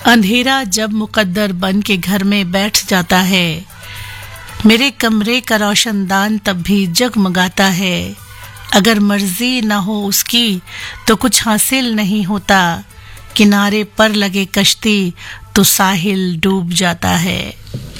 अंधेरा जब मुकद्दर बन के घर में बैठ जाता है, मेरे कमरे का रोशनदान तब भी जगमगाता है। अगर मर्जी न हो उसकी तो कुछ हासिल नहीं होता, किनारे पर लगे कश्ती तो साहिल डूब जाता है।